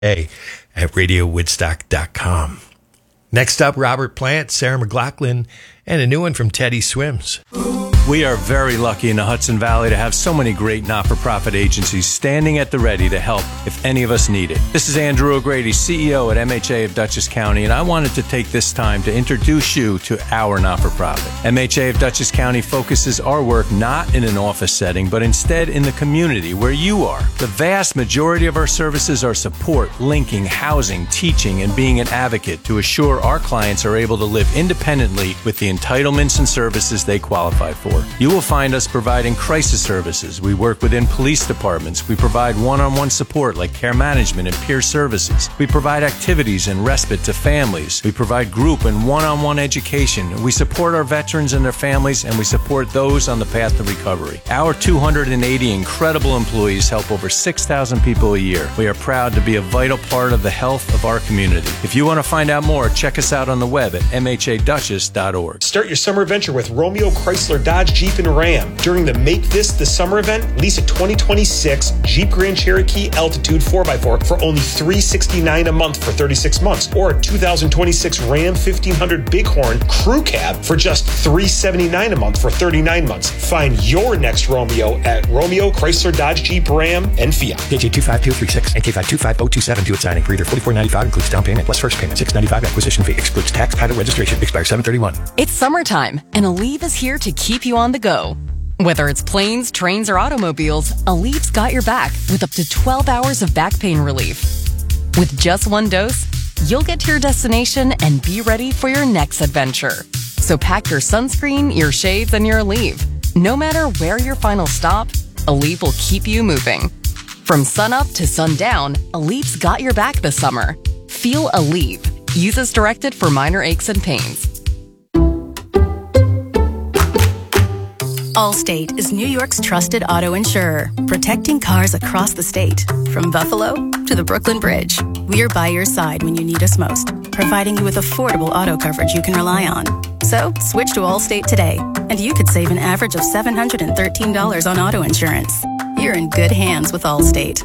at radiowoodstock.com. Next up, Robert Plant, Sarah McLachlan, and a new one from Teddy Swims. We are very lucky in the Hudson Valley to have so many great not-for-profit agencies standing at the ready to help if any of us need it. This is Andrew O'Grady, CEO at MHA of Dutchess County, and I wanted to take this time to introduce you to our not-for-profit. MHA of Dutchess County focuses our work not in an office setting, but instead in the community where you are. The vast majority of our services are support, linking, housing, teaching, and being an advocate to assure our clients are able to live independently with the entitlements and services they qualify for. You will find us providing crisis services. We work within police departments. We provide one-on-one support like care management and peer services. We provide activities and respite to families. We provide group and one-on-one education. We support our veterans and their families, and we support those on the path to recovery. Our 280 incredible employees help over 6,000 people a year. We are proud to be a vital part of the health of our community. If you want to find out more, check us out on the web at mhadutchess.org. Start your summer adventure with Romeo Chrysler Dodge Jeep and Ram. During the Make This the Summer event, lease a 2026 Jeep Grand Cherokee Altitude 4x4 for only $369 a month for 36 months, or a 2026 Ram 1500 Bighorn Crew Cab for just $379 a month for 39 months. Find your next Romeo at Romeo Chrysler Dodge Jeep Ram and Fiat. KJ 25236 and K5250227 due at signing. Reader $44.95 includes down payment plus first payment. $6.95 acquisition fee excludes tax, title, registration. Expires 7/31. It's summertime, and Aleve is here to keep you on the go. Whether it's planes, trains, or automobiles, Aleve's got your back with up to 12 hours of back pain relief. With just one dose, you'll get to your destination and be ready for your next adventure. So pack your sunscreen, your shades, and your Aleve. No matter where your final stop, Aleve will keep you moving. From sunup to sundown, Aleve's got your back this summer. Feel Aleve. Use as directed for minor aches and pains. Allstate is New York's trusted auto insurer, protecting cars across the state. From Buffalo to the Brooklyn Bridge, we are by your side when you need us most, providing you with affordable auto coverage you can rely on. So, switch to Allstate today, and you could save an average of $713 on auto insurance. You're in good hands with Allstate.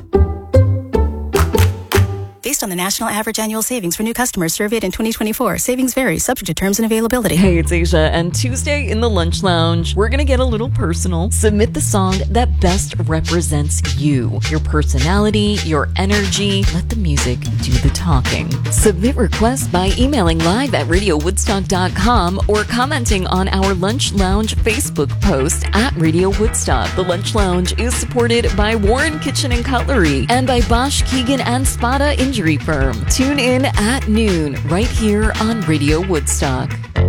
Based on the national average annual savings for new customers surveyed in 2024, savings vary, subject to terms and availability. Hey, it's Asia, and Tuesday in the Lunch Lounge, we're going to get a little personal. Submit the song that best represents you, your personality, your energy. Let the music do the talking. Submit requests by emailing live at radiowoodstock.com or commenting on our Lunch Lounge Facebook post at Radio Woodstock. The Lunch Lounge is supported by Warren Kitchen and Cutlery and by Bosch, Keegan, and Spada Injury Firm. Tune in at noon right here on Radio Woodstock.